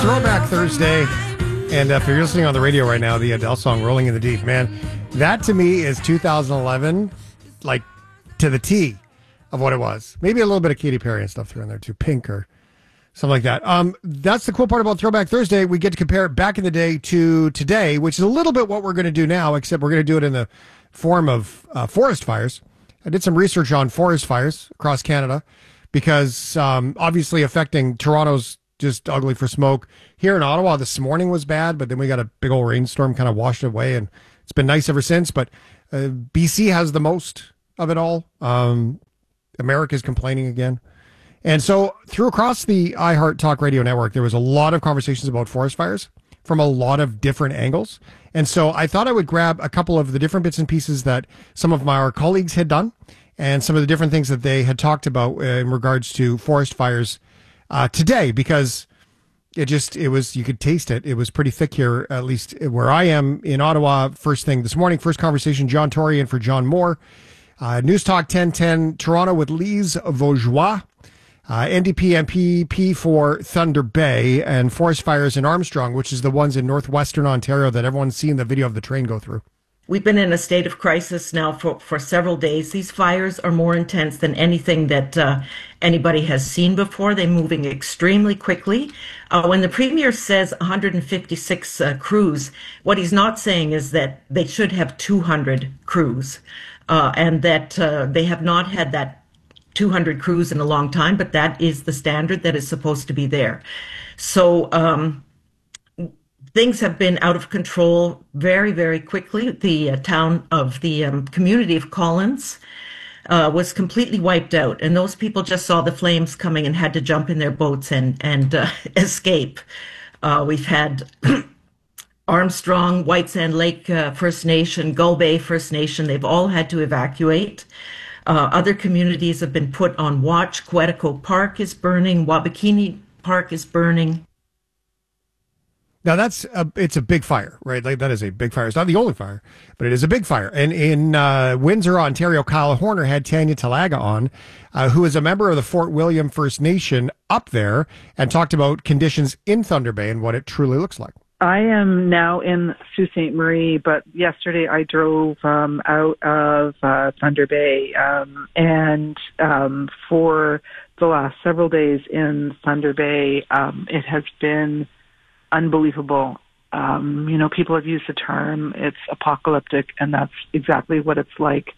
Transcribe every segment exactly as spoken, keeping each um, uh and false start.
Throwback Thursday, and uh, if you're listening on the radio right now, the Adele song "Rolling in the Deep," man, that to me is two thousand eleven, like to the T of what it was. Maybe a little bit of Katy Perry and stuff through in there too, Pink or something like that. Um, that's the cool part about Throwback Thursday. We get to compare it back in the day to today, which is a little bit what we're going to do now, except we're going to do it in the form of uh, forest fires. I did some research on forest fires across Canada because um, obviously affecting Toronto's just ugly for smoke. Here in Ottawa, this morning was bad, but then we got a big old rainstorm kind of washed it away, and it's been nice ever since. But uh, B C has the most of it all. Um, America's complaining again. And so through across the iHeart Talk Radio Network, there was a lot of conversations about forest fires from a lot of different angles. And so I thought I would grab a couple of the different bits and pieces that some of my our colleagues had done and some of the different things that they had talked about in regards to forest fires uh, today, because it just, it was, you could taste it. It was pretty thick here, at least where I am in Ottawa. First thing this morning, first conversation, John Tory in for John Moore. Uh, News Talk ten ten, Toronto with Lise Vaugeois. Uh, N D P M P P for Thunder Bay, and forest fires in Armstrong, which is the ones in northwestern Ontario that everyone's seen the video of the train go through. We've been in a state of crisis now for, for several days. These fires are more intense than anything that uh, anybody has seen before. They're moving extremely quickly. Uh, when the Premier says one hundred fifty-six uh, crews, what he's not saying is that they should have two hundred crews, uh, and that uh, they have not had that two hundred crews in a long time, but that is the standard that is supposed to be there. So um, things have been out of control very, very quickly. The uh, town of the um, community of Collins uh, was completely wiped out, and those people just saw the flames coming and had to jump in their boats and, and uh, escape. Uh, we've had Armstrong, White Sand Lake uh, First Nation, Gull Bay First Nation, they've all had to evacuate. Uh, other communities have been put on watch. Quetico Park is burning. Wabakini Park is burning. Now that's a, it's a big fire, right? Like that is a big fire. It's not the only fire, but it is a big fire. And in uh, Windsor, Ontario, Kyle Horner had Tanya Talaga on, uh, who is a member of the Fort William First Nation up there, and talked about conditions in Thunder Bay and what it truly looks like. I am now in Sault Ste. Marie, but yesterday I drove um, out of uh, Thunder Bay, um, and um, for the last several days in Thunder Bay, um, it has been unbelievable. Um, you know, people have used the term, it's apocalyptic, and that's exactly what it's like.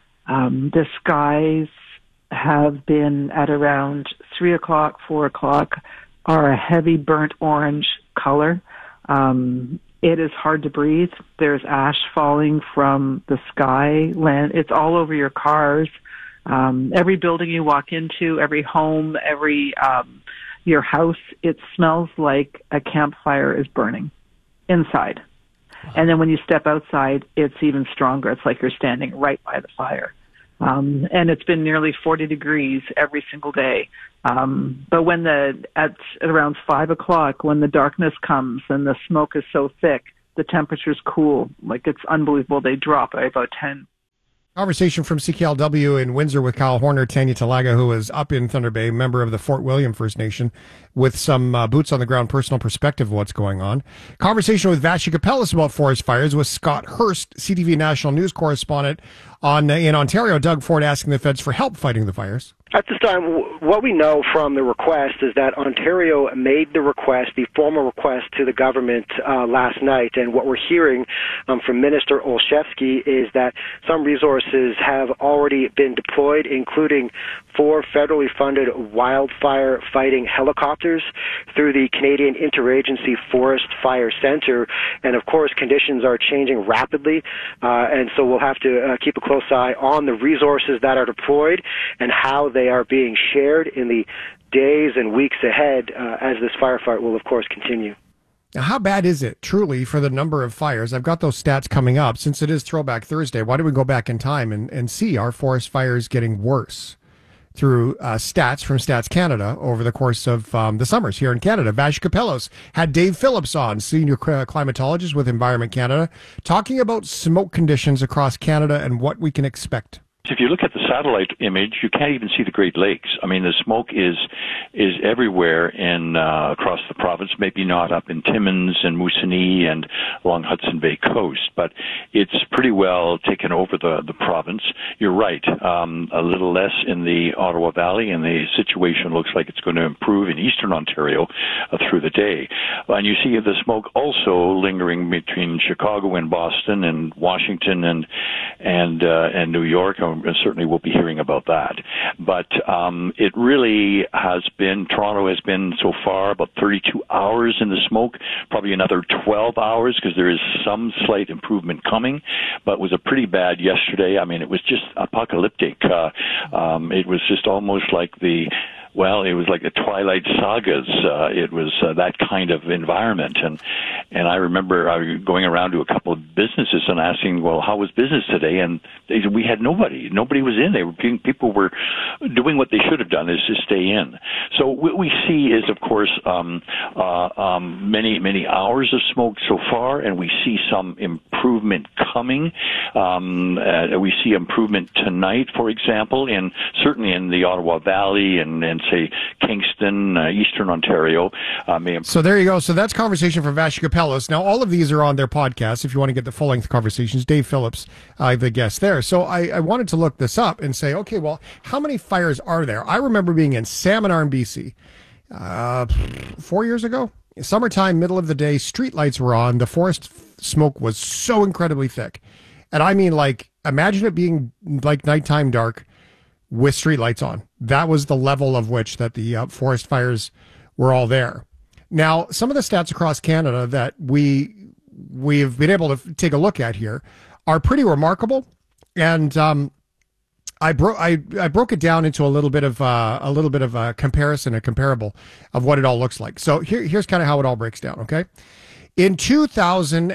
Um, the skies have been at around three o'clock, four o'clock, are a heavy burnt orange color. Um, it is hard to breathe. There's ash falling from the sky. Land, it's all over your cars. Um, every building you walk into, every home, every um, your house, it smells like a campfire is burning inside. And then when you step outside, it's even stronger. It's like you're standing right by the fire. Um, and it's been nearly forty degrees every single day. Um, but when the, at, at around five o'clock, when the darkness comes and the smoke is so thick, the temperature's cool. Like, it's unbelievable. They drop by about ten. Conversation from C K L W in Windsor with Kyle Horner, Tanya Talaga, who is up in Thunder Bay, member of the Fort William First Nation, with some uh, boots on the ground personal perspective of what's going on. Conversation with Vassy Kapelos about forest fires with Scott Hurst, C T V national news correspondent on uh, in Ontario. Doug Ford asking the feds for help fighting the fires. At this time, what we know from the request is that Ontario made the request, the formal request to the government uh, last night, and what we're hearing um, from Minister Olszewski is that some resources have already been deployed, including four federally funded wildfire fighting helicopters through the Canadian Interagency Forest Fire Center. And of course, conditions are changing rapidly, uh, and so we'll have to uh, keep a close eye on the resources that are deployed and how they are being shared in the days and weeks ahead uh, as this firefight will, of course, continue. Now, how bad is it, truly, for the number of fires? I've got those stats coming up. Since it is Throwback Thursday, why don't we go back in time and, and see our forest fires getting worse through uh, stats from Stats Canada over the course of um, the summers here in Canada? Vassy Kapelos had Dave Phillips on, senior climatologist with Environment Canada, talking about smoke conditions across Canada and what we can expect. If you look at the satellite image, you can't even see the Great Lakes. I mean, the smoke is is everywhere in uh, across the province. Maybe not up in Timmins and Moosonee and along Hudson Bay coast, but it's pretty well taken over the the province. You're right, um, a little less in the Ottawa Valley, and the situation looks like it's going to improve in eastern Ontario uh, through the day. And you see the smoke also lingering between Chicago and Boston and Washington and and uh, and New York. And certainly we'll be hearing about that. But um, it really has been, Toronto has been so far about thirty-two hours in the smoke, probably another twelve hours because there is some slight improvement coming, but it was a pretty bad yesterday. I mean, it was just apocalyptic. Uh, um, it was just almost like the Well, it was like the Twilight Sagas. Uh, it was uh, that kind of environment. And and I remember uh, going around to a couple of businesses and asking, well, how was business today? And they said, we had nobody. Nobody was in. They were People were doing what they should have done, is to stay in. So what we see is, of course, um, uh, um, many, many hours of smoke so far, and we see some improvement coming. Um, uh, we see improvement tonight, for example, in certainly in the Ottawa Valley and, and say Kingston, uh, Eastern Ontario. Uh, may so there you go. So that's conversation from Vassy Kapelos. Now, all of these are on their podcast. If you want to get the full-length conversations, Dave Phillips, uh, the guest there. So I, I wanted to look this up and say, okay, well, how many fires are there? I remember being in Salmon Arm, B C, uh, four years ago. Summertime, middle of the day, street lights were on. The forest smoke was so incredibly thick. And I mean, like, imagine it being like nighttime dark with streetlights on. That was the level of which that the uh, forest fires were all there. Now, some of the stats across Canada that we we've been able to take a look at here are pretty remarkable, and um, I broke I, I broke it down into a little bit of uh, a little bit of a comparison, a comparable of what it all looks like. So here here's kind of how it all breaks down. Okay, in two thousand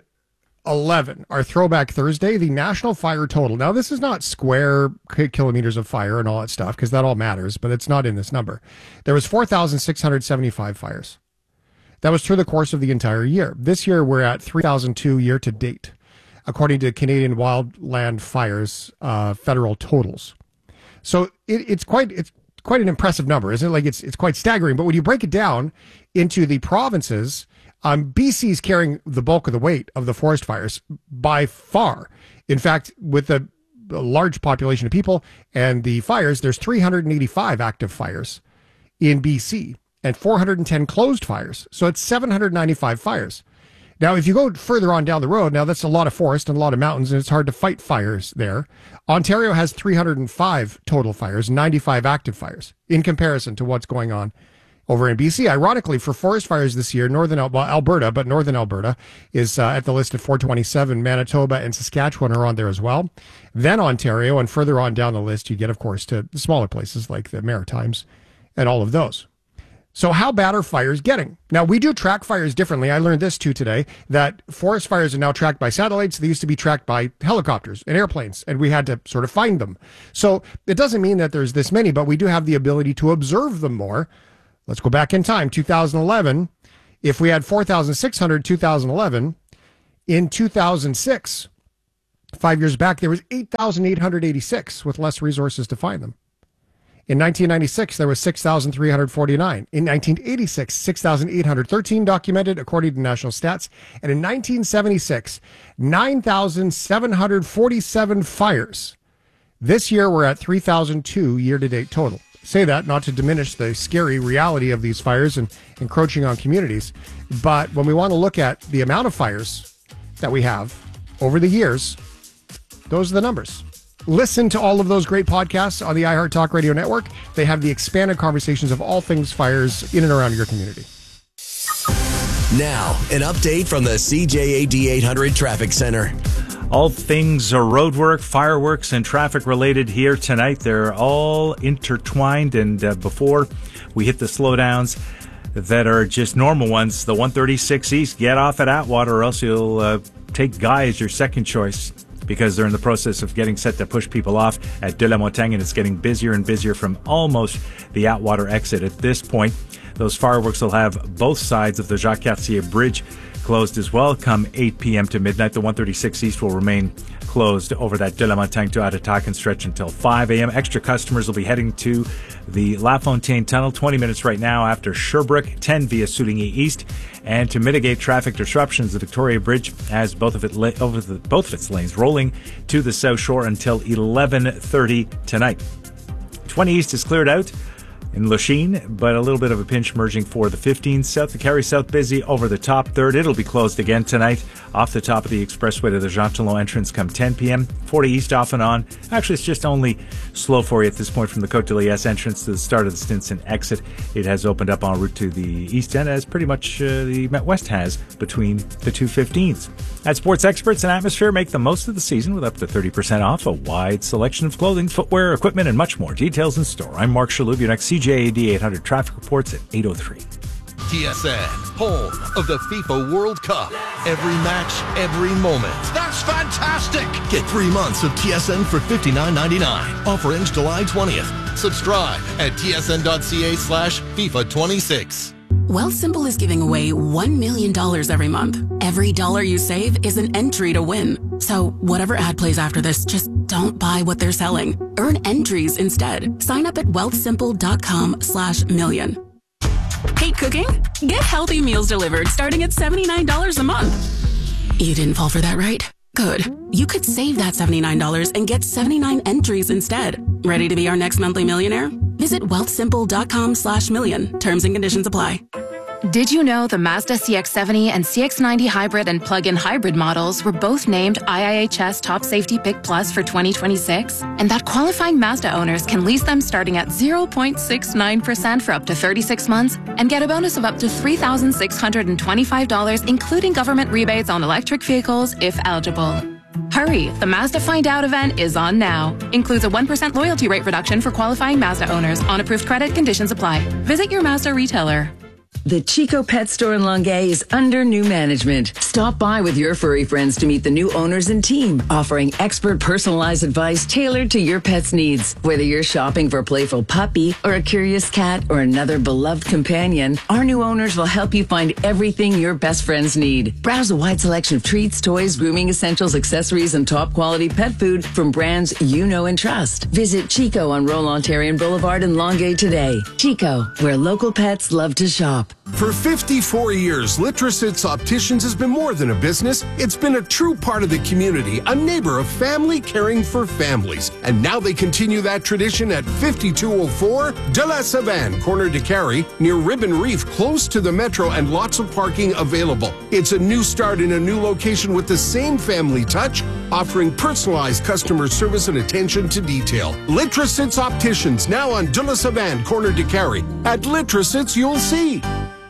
eleven, our Throwback Thursday, the national fire total. Now, this is not square kilometers of fire and all that stuff, because that all matters, but it's not in this number. There was four thousand six hundred seventy-five fires. That was through the course of the entire year. This year, we're at three thousand two year to date, according to Canadian Wildland Fire's uh, federal totals. So it, it's quite it's quite an impressive number, isn't it? Like it's it's quite staggering. But when you break it down into the provinces, Um, B C's carrying the bulk of the weight of the forest fires by far. In fact, with a, a large population of people and the fires, there's three hundred eighty-five active fires in B C and four hundred ten closed fires. So it's seven hundred ninety-five fires. Now, if you go further on down the road, now that's a lot of forest and a lot of mountains, and it's hard to fight fires there. Ontario has three hundred five total fires, ninety-five active fires in comparison to what's going on over in B C. Ironically, for forest fires this year, northern well, Alberta, but northern Alberta is uh, at the list at four twenty-seven. Manitoba and Saskatchewan are on there as well. Then Ontario, and further on down the list, you get, of course, to the smaller places like the Maritimes and all of those. So how bad are fires getting? Now, we do track fires differently. I learned this too today, that forest fires are now tracked by satellites. They used to be tracked by helicopters and airplanes, and we had to sort of find them. So it doesn't mean that there's this many, but we do have the ability to observe them more. Let's go back in time, two thousand eleven. If we had four thousand six hundred, two thousand eleven, in two thousand six, five years back, there was eight thousand eight hundred eighty-six with less resources to find them. In nineteen ninety-six, there was six thousand three hundred forty-nine. In nineteen eighty-six, six thousand eight hundred thirteen documented, according to national stats. And in nineteen seventy-six, nine thousand seven hundred forty-seven fires. This year, we're at three thousand two year-to-date total. Say that not to diminish the scary reality of these fires and encroaching on communities. But when we want to look at the amount of fires that we have over the years, those are the numbers. Listen to all of those great podcasts on the iHeart Talk Radio Network. They have the expanded conversations of all things fires in and around your community. Now, an update from the C J A D eight hundred Traffic Center. All things roadwork, fireworks, and traffic related here tonight. They're all intertwined. And uh, before we hit the slowdowns that are just normal ones, the one thirty-six East, get off at Atwater, or else you'll uh, take Guy as your second choice, because they're in the process of getting set to push people off at De La Montagne, and it's getting busier and busier from almost the Atwater exit. At this point, those fireworks will have both sides of the Jacques Cartier Bridge closed as well come eight p.m. to midnight. The one thirty-six East will remain closed over that De La Montagne to Atatakan stretch until five a.m. Extra customers will be heading to the La Fontaine Tunnel twenty minutes right now after Sherbrooke, ten via Souligny East. And to mitigate traffic disruptions, the Victoria Bridge has both of, it la- over the, both of its lanes rolling to the South Shore until eleven thirty tonight. twenty East is cleared out in Lachine, but a little bit of a pinch merging for the fifteen South. The Carry South busy over the top third. It'll be closed again tonight off the top of the expressway to the Jean Talon entrance come ten p.m. forty East off and on. Actually, it's just only slow for you at this point from the Côte de Liesse entrance to the start of the Stinson exit. It has opened up en route to the east end, as pretty much uh, the Met West has between the two fifteens. At Sports Experts and Atmosphere, make the most of the season with up to thirty percent off a wide selection of clothing, footwear, equipment, and much more. Details in store. I'm Mark Shalhoub, your next C J A D eight hundred traffic reports at eight oh three. T S N, home of the FIFA World Cup. Every match, every moment. That's fantastic! Get three months of T S N for fifty-nine ninety-nine. Offer ends July twentieth. Subscribe at tsn.ca slash FIFA 26. Wealthsimple is giving away one million dollars every month. Every dollar you save is an entry to win. So whatever ad plays after this, just don't buy what they're selling. Earn entries instead. Sign up at wealthsimple.com slash million. Hate cooking? Get healthy meals delivered starting at seventy-nine dollars a month. You didn't fall for that, right? Good. You could save that seventy-nine dollars and get seventy-nine entries instead. Ready to be our next monthly millionaire? Visit wealthsimple.com slash million. Terms and conditions apply. Did you know the Mazda C X seventy and C X ninety hybrid and plug-in hybrid models were both named I I H S Top Safety Pick Plus for twenty twenty-six? And that qualifying Mazda owners can lease them starting at zero point six nine percent for up to thirty-six months and get a bonus of up to three thousand six hundred twenty-five dollars, including government rebates on electric vehicles if eligible. Hurry, the Mazda Find Out event is on now. Includes a one percent loyalty rate reduction for qualifying Mazda owners. On approved credit, conditions apply. Visit your Mazda retailer. The Chico Pet Store in Longueuil is under new management. Stop by with your furry friends to meet the new owners and team, offering expert personalized advice tailored to your pet's needs. Whether you're shopping for a playful puppy or a curious cat or another beloved companion, our new owners will help you find everything your best friends need. Browse a wide selection of treats, toys, grooming essentials, accessories, and top quality pet food from brands you know and trust. Visit Chico on Roland-Ontario Boulevard in Longueuil today. Chico, where local pets love to shop. For fifty-four years, Litrosits Opticians has been more than a business. It's been a true part of the community, a neighbor of family caring for families. And now they continue that tradition at fifty-two oh four De La Savane, corner de Carry, near Ribbon Reef, close to the metro and lots of parking available. It's a new start in a new location with the same family touch, offering personalized customer service and attention to detail. Litrosits Opticians, now on De La Savane, corner de Carry. At Litrosits, you'll see.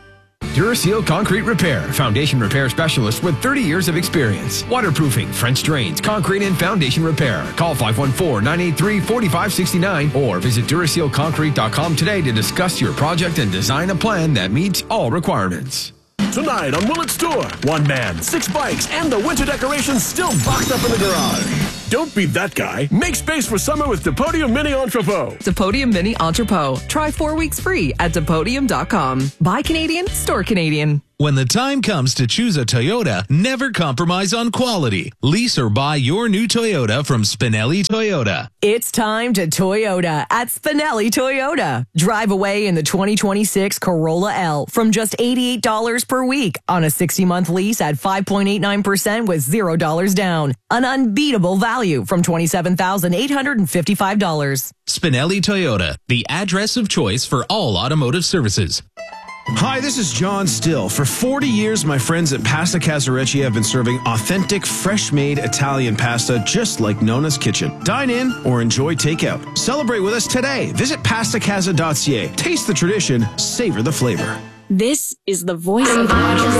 Duraseal Concrete Repair, foundation repair specialist with thirty years of experience. Waterproofing, French drains, concrete and foundation repair. Call five one four, nine eight three, four five six nine or visit Duraseal Concrete dot com today to discuss your project and design a plan that meets all requirements. Tonight on Willet's Tour, one man, six bikes, and the winter decorations still boxed up in the garage. Don't be that guy. Make space for summer with Depodium Mini Entrepot. Depodium Mini Entrepot. Try four weeks free at Depodium dot com. Buy Canadian, store Canadian. When the time comes to choose a Toyota, never compromise on quality. Lease or buy your new Toyota from Spinelli Toyota. It's time to Toyota at Spinelli Toyota. Drive away in the twenty twenty-six Corolla L from just eighty-eight dollars per week on a sixty-month lease at five point eight nine percent with zero dollars down. An unbeatable value from twenty-seven thousand eight hundred fifty-five dollars. Spinelli Toyota, the address of choice for all automotive services. Hi, this is John Still. For forty years, my friends at Pasta Casarecci have been serving authentic, fresh-made Italian pasta just like Nona's Kitchen. Dine in or enjoy takeout. Celebrate with us today. Visit pasta casa dot c a. Taste the tradition, savor the flavor. This is the voice of Rogers.